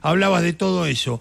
hablabas de todo eso.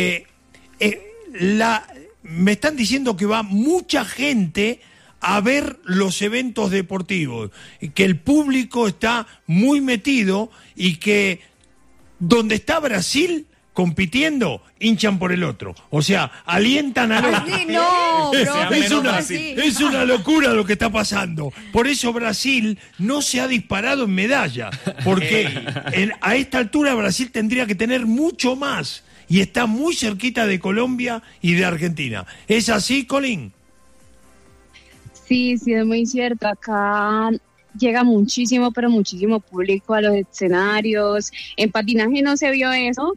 Me están diciendo que va mucha gente a ver los eventos deportivos, que el público está muy metido y que donde está Brasil compitiendo, hinchan por el otro. O sea, alientan al otro. No, Es una locura lo que está pasando. Por eso Brasil no se ha disparado en medalla. Porque a esta altura Brasil tendría que tener mucho más. Y está muy cerquita de Colombia y de Argentina. ¿Es así, Colin? Sí, es muy cierto. Acá llega muchísimo, pero muchísimo público a los escenarios. En patinaje no se vio eso.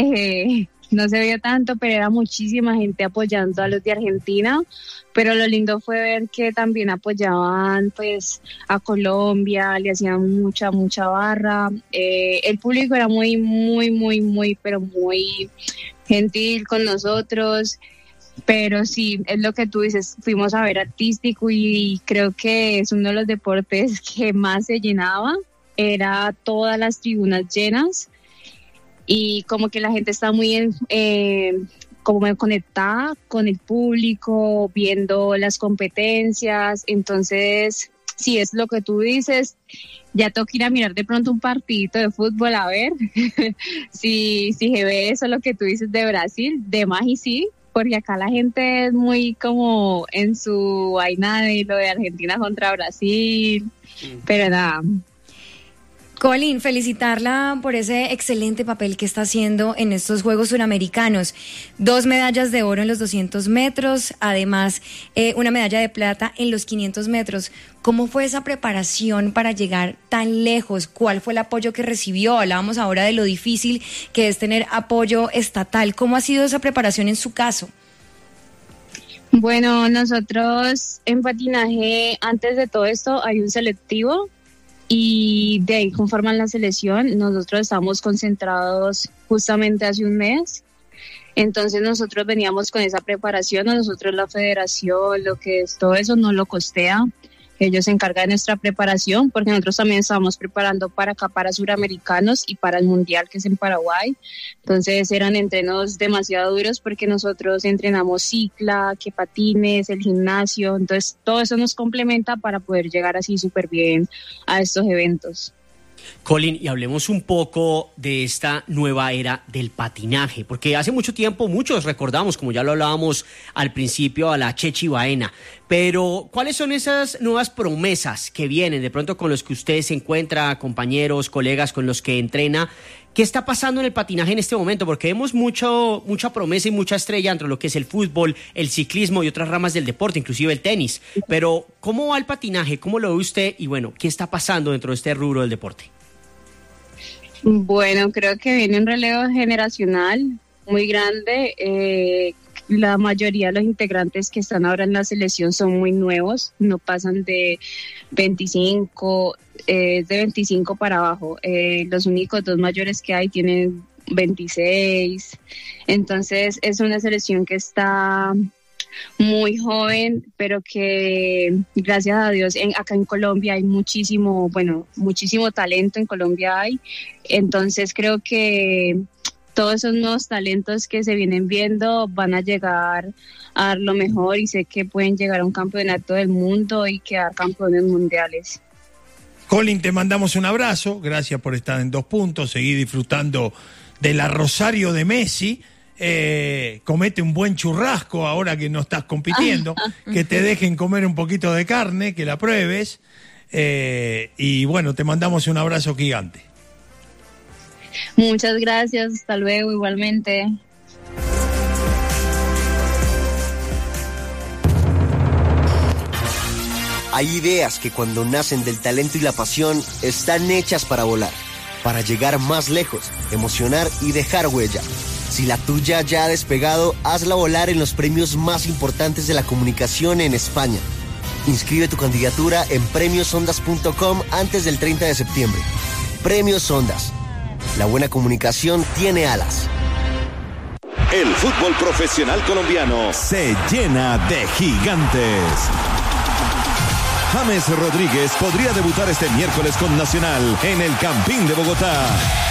No se vio tanto, pero era muchísima gente apoyando a los de Argentina, pero lo lindo fue ver que también apoyaban pues a Colombia, le hacían mucha barra. El público era muy, pero muy gentil con nosotros, pero sí, es lo que tú dices, fuimos a ver artístico y creo que es uno de los deportes que más se llenaba, era todas las tribunas llenas. Y como que la gente está muy como conectada con el público, viendo las competencias. Entonces, si es lo que tú dices, ya toca ir a mirar de pronto un partidito de fútbol a ver si se ve eso, lo que tú dices de Brasil, de más y sí, porque acá la gente es muy como en su vaina de lo de Argentina contra Brasil, pero nada. Colin, felicitarla por ese excelente papel que está haciendo en estos Juegos Suramericanos. 2 medallas de oro en los 200 metros, además una medalla de plata en los 500 metros. ¿Cómo fue esa preparación para llegar tan lejos? ¿Cuál fue el apoyo que recibió? Hablábamos ahora de lo difícil que es tener apoyo estatal. ¿Cómo ha sido esa preparación en su caso? Bueno, nosotros en patinaje, antes de todo esto, hay un selectivo. Y de ahí conforman la selección. Nosotros estamos concentrados justamente hace un mes, entonces nosotros veníamos con esa preparación. A nosotros la federación, lo que es todo eso, no lo costea, ellos se encargan de nuestra preparación, porque nosotros también estábamos preparando para acá, para suramericanos y para el mundial que es en Paraguay. Entonces eran entrenos demasiado duros porque nosotros entrenamos cicla, que patines, el gimnasio, entonces todo eso nos complementa para poder llegar así súper bien a estos eventos. Colin, y hablemos un poco de esta nueva era del patinaje, porque hace mucho tiempo muchos recordamos, como ya lo hablábamos al principio, a la Chechi Baena, pero ¿cuáles son esas nuevas promesas que vienen de pronto con los que usted se encuentra, compañeros, colegas con los que entrena? ¿Qué está pasando en el patinaje en este momento? Porque vemos mucha promesa y mucha estrella entre lo que es el fútbol, el ciclismo y otras ramas del deporte, inclusive el tenis, pero ¿cómo va el patinaje? ¿Cómo lo ve usted? Y bueno, ¿qué está pasando dentro de este rubro del deporte? Bueno, creo que viene un relevo generacional muy grande. La mayoría de los integrantes que están ahora en la selección son muy nuevos, no pasan de 25, de 25 para abajo. Los únicos 2 mayores que hay tienen 26. Entonces es una selección que está muy joven, pero que gracias a Dios acá en Colombia hay muchísimo talento, en Colombia hay. Entonces creo que todos esos nuevos talentos que se vienen viendo van a llegar a dar lo mejor y sé que pueden llegar a un campeonato del mundo y quedar campeones mundiales. Colin, te mandamos un abrazo, gracias por estar en 2 puntos, seguí disfrutando de la Rosario de Messi. Comete un buen churrasco ahora que no estás compitiendo, que te dejen comer un poquito de carne, que la pruebes, y bueno, te mandamos un abrazo gigante. Muchas gracias, hasta luego, igualmente. Hay ideas que cuando nacen del talento y la pasión están hechas para volar, para llegar más lejos, emocionar y dejar huella. Si la tuya ya ha despegado, hazla volar en los premios más importantes de la comunicación en España. Inscribe tu candidatura en premiosondas.com antes del 30 de septiembre. Premios Ondas. La buena comunicación tiene alas. El fútbol profesional colombiano se llena de gigantes. James Rodríguez podría debutar este miércoles con Nacional en el Campín de Bogotá.